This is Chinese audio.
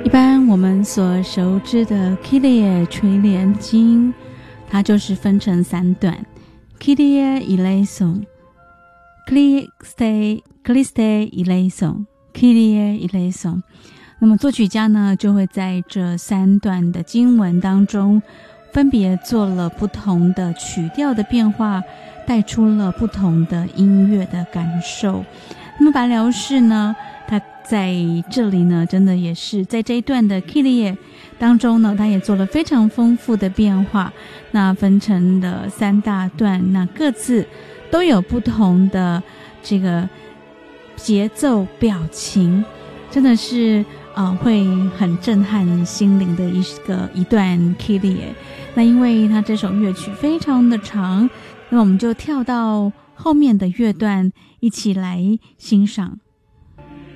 一般我们所熟知的 Kyrie 垂帘经，它就是分成3段 Kyrie eleison Christe eleison Kyrie eleison。 那么作曲家呢就会在这3段的经文当中分别做了不同的曲调的变化，带出了不同的音乐的感受。那么白辽士呢，他在这里呢真的也是在这一段的 Kyrie 当中呢，他也做了非常丰富的变化，那分成了3大段，那各自都有不同的这个节奏表情，真的是会很震撼心灵的一段 Kyrie。 那因为它这首乐曲非常的长，那么我们就跳到后面的乐段一起来欣赏。